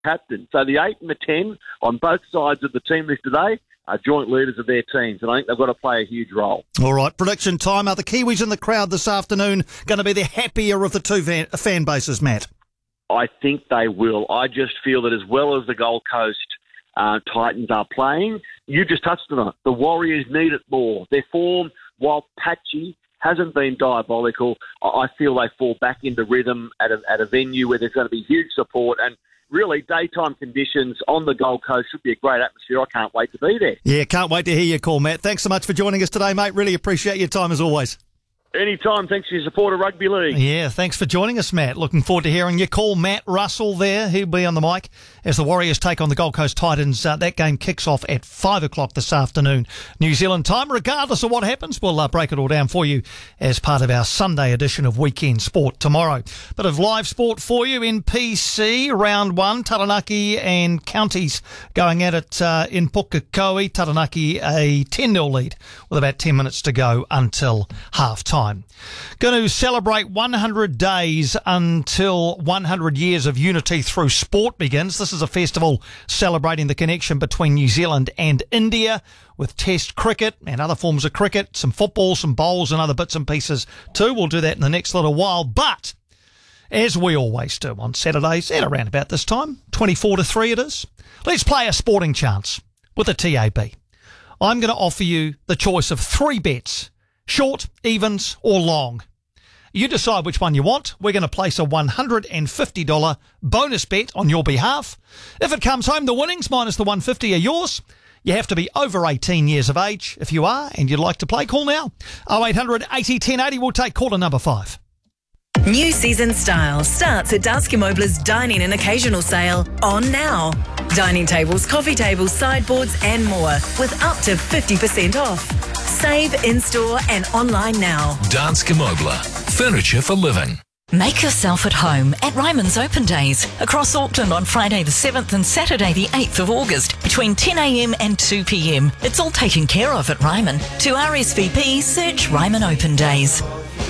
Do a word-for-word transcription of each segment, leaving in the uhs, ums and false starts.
captain. So the eight and the ten on both sides of the team list today are joint leaders of their teams, and I think they've got to play a huge role. All right, prediction time. Are the Kiwis in the crowd this afternoon going to be the happier of the two fan, fan bases, Matt? I think they will. I just feel that as well as the Gold Coast uh, Titans are playing, you just touched on it. The Warriors need it more. Their form, while patchy, hasn't been diabolical. I feel they fall back into rhythm at a, at a venue where there's going to be huge support, and really daytime conditions on the Gold Coast should be a great atmosphere. I can't wait to be there. Yeah, can't wait to hear your call, Matt. Thanks so much for joining us today, mate. Really appreciate your time as always. Anytime. Thanks for your support of Rugby League. Yeah, thanks for joining us, Matt. Looking forward to hearing your call. Matt Russell there. He'll be on the mic as the Warriors take on the Gold Coast Titans. Uh, that game kicks off at five o'clock this afternoon, New Zealand time. Regardless of what happens, we'll uh, break it all down for you as part of our Sunday edition of Weekend Sport tomorrow. Bit of live sport for you in P C. Round one, Taranaki and Counties going at it uh, in Pukekohe. Taranaki a ten nil lead with about ten minutes to go until half-time. Going to celebrate one hundred days until one hundred years of unity through sport begins. This is a festival celebrating the connection between New Zealand and India with Test cricket and other forms of cricket, some football, some bowls and other bits and pieces too. We'll do that in the next little while. But as we always do on Saturdays at around about this time, twenty-four to three it is, let's play a sporting chance with a T A B. I'm going to offer you the choice of three bets. Short, evens, or long. You decide which one you want. We're going to place a one hundred fifty dollars bonus bet on your behalf. If it comes home, the winnings minus the one hundred fifty dollars are yours. You have to be over eighteen years of age. If you are and you'd like to play, call now. oh eight hundred eighty ten eighty. We'll take caller number five. New season style starts at Danske Møbler's dining and occasional sale on now. Dining tables, coffee tables, sideboards and more with up to fifty percent off. Save in-store and online now. Danske Møbler. Furniture for living. Make yourself at home at Ryman's Open Days across Auckland on Friday the seventh and Saturday the eighth of August between ten a m and two p m. It's all taken care of at Ryman. To R S V P, search Ryman Open Days.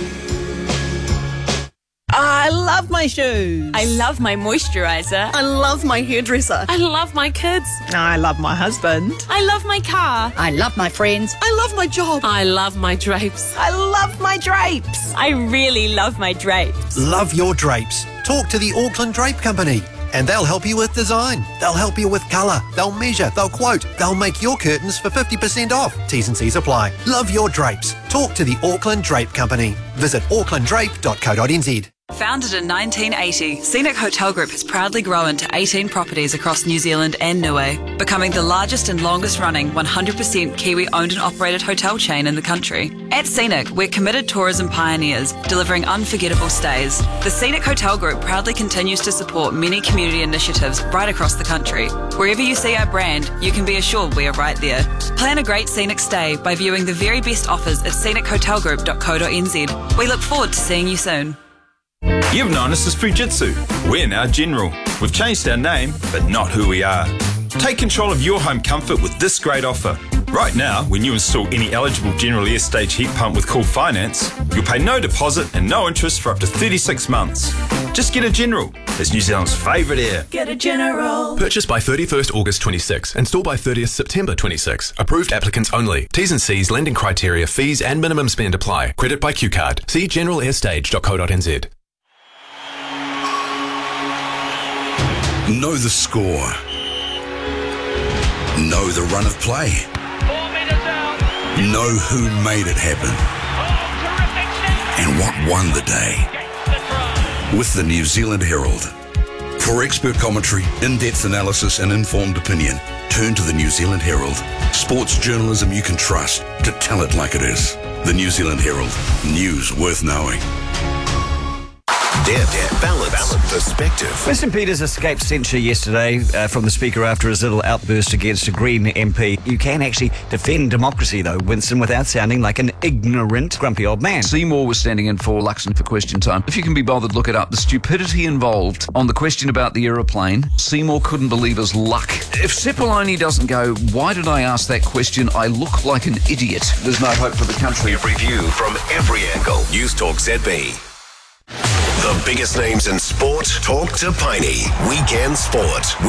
I love my shoes. I love my moisturiser. I love my hairdresser. I love my kids. I love my husband. I love my car. I love my friends. I love my job. I love my drapes. I love my drapes. I really love my drapes. Love your drapes. Talk to the Auckland Drape Company and they'll help you with design. They'll help you with colour. They'll measure. They'll quote. They'll make your curtains for fifty percent off. T's and C's apply. Love your drapes. Talk to the Auckland Drape Company. Visit auckland drape dot co dot n z. Founded in nineteen eighty, Scenic Hotel Group has proudly grown to eighteen properties across New Zealand and Niue, becoming the largest and longest running one hundred percent Kiwi owned and operated hotel chain in the country. At Scenic, we're committed tourism pioneers, delivering unforgettable stays. The Scenic Hotel Group proudly continues to support many community initiatives right across the country. Wherever you see our brand, you can be assured we are right there. Plan a great scenic stay by viewing the very best offers at scenic hotel group dot co dot n z. We look forward to seeing you soon. You've known us as Fujitsu. We're now General. We've changed our name, but not who we are. Take control of your home comfort with this great offer. Right now, when you install any eligible General Air Stage heat pump with Cool Finance, you'll pay no deposit and no interest for up to thirty-six months. Just get a General. It's New Zealand's favourite air. Get a General. Purchased by thirty-first August twenty-six. Installed by thirtieth September twenty-six. Approved applicants only. T's and C's, lending criteria, fees and minimum spend apply. Credit by Q Card. See general air stage dot co dot n z. Know the score. Know the run of play. Four metres out. Know who made it happen. Oh, and what won the day. The With the New Zealand Herald. For expert commentary, in-depth analysis and informed opinion, turn to the New Zealand Herald. Sports journalism you can trust to tell it like it is. The New Zealand Herald. News worth knowing. Dare, dare, balance, balance, perspective. Winston Peters escaped censure yesterday uh, from the Speaker after his little outburst against a Green M P. You can actually defend democracy, though, Winston, without sounding like an ignorant, grumpy old man. Seymour was standing in for Luxon for question time. If you can be bothered, look it up. The stupidity involved on the question about the aeroplane, Seymour couldn't believe his luck. If Cipollone doesn't go, why did I ask that question? I look like an idiot. There's no hope for the country. Every view from every angle. News Talk Z B. The biggest names in sport talk to Piney. Weekend Sport.